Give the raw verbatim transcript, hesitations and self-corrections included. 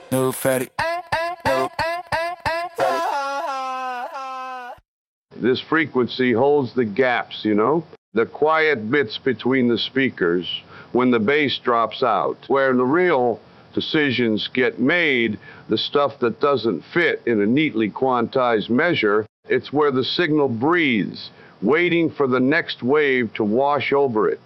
No fatty. No. This frequency holds the gaps, you know, the quiet bits between the speakers when the bass drops out, where the real decisions get made, the stuff that doesn't fit in a neatly quantized measure. It's where the signal breathes, waiting for the next wave to wash over it.